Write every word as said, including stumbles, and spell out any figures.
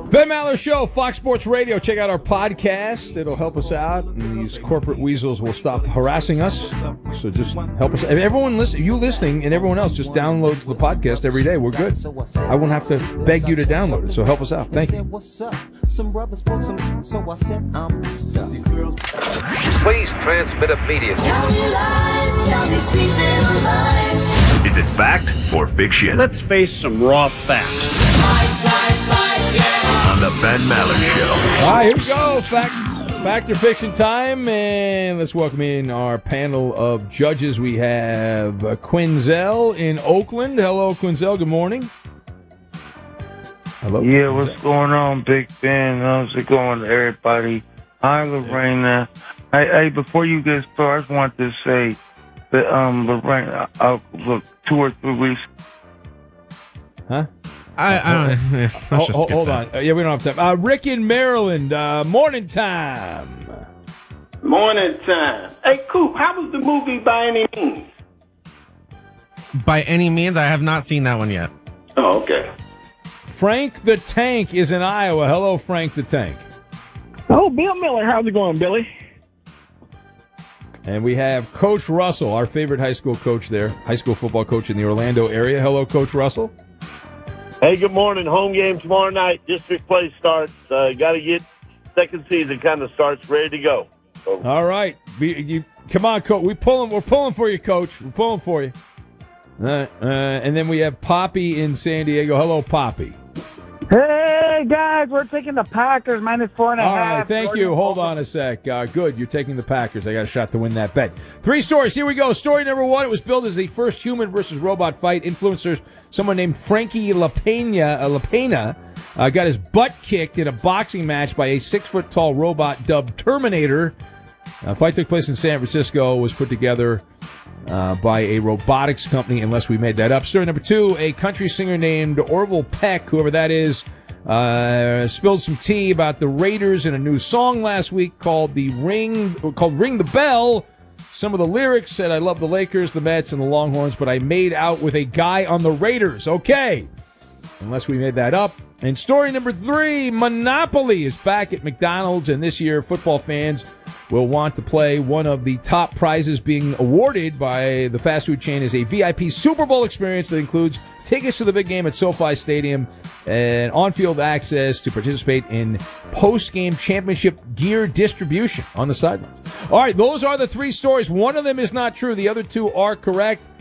Ben Maller Show, Fox Sports Radio. Check out our podcast. It'll help us out, and these corporate weasels will stop harassing us. So just help us. Everyone listen, you listening and everyone else just downloads the podcast every day. We're good. I won't have to beg you to download it, so help us out. Thank you. Please transmit immediately. Tell me lies, tell me sweet little lies. Is it fact or fiction? Let's face some raw facts. Lies, lies, lies, yeah. On the Ben Maller Show. All right, here we go. Fact, fact or fiction time. And let's welcome in our panel of judges. We have uh, Quinzel in Oakland. Hello, Quinzel. Good morning. Hello. Yeah, what's going on, Big Ben? How's it going, everybody? Hi, Lorena. Hey, hey, before you get started, I just want to say that, um, Lorena, I'll look two or three weeks. Huh? I, I don't know. Let's Hold, just skip hold that. on. Uh, yeah, we don't have time. Uh, Rick in Maryland. Uh, morning time. Morning time. Hey, Coop, how was the movie By Any Means? By any means, I have not seen that one yet. Oh, okay. Frank the Tank is in Iowa. Hello, Frank the Tank. Oh, Bill Miller. How's it going, Billy? And we have Coach Russell, our favorite high school coach there, high school football coach in the Orlando area. Hello, Coach Russell. Hey, good morning. Home game tomorrow night. District play starts. Uh, Got to get second season kind of starts ready to go. So. All right. Be, you, come on, Coach. We pulling, we're pulling for you, Coach. We're pulling for you. All right. Uh, and then we have Poppy in San Diego. Hello, Poppy. Hey, guys. We're taking the Packers minus four and a All half. right, thank you. Hold on a sec. Uh, good, you're taking the Packers. I got a shot to win that bet. Three stories. Here we go. Story number one. It was billed as the first human versus robot fight. Influencers, someone named Frankie LaPena, uh, LaPena uh, got his butt kicked in a boxing match by a six-foot-tall robot dubbed Terminator. Uh, fight took place in San Francisco. Was put together uh, by a robotics company, unless we made that up. Story number two. A country singer named Orville Peck, whoever that is, Uh, spilled some tea about the Raiders in a new song last week called the Ring called Ring the Bell. Some of the lyrics said, I love the Lakers, the Mets, and the Longhorns, but I made out with a guy on the Raiders. Okay. Unless we made that up. And story number three, Monopoly is back at McDonald's, and this year football fans will want to play. One of the top prizes being awarded by the fast food chain is a V I P Super Bowl experience that includes tickets to the big game at SoFi Stadium and on-field access to participate in post-game championship gear distribution on the sidelines. All right, those are the three stories. One of them is not true. The other two are correct.